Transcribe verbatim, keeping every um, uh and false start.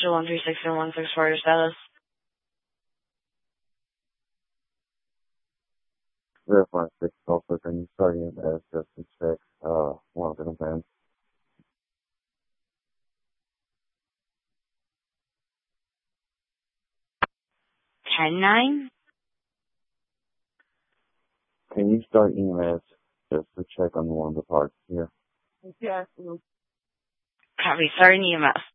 two one three six zero one six four your status. Verify six also can you start in as just to check uh one of the complaints. Ten nine? Can you start E M S just to check on one of the parts here? Yeah. Copy, starting E M S.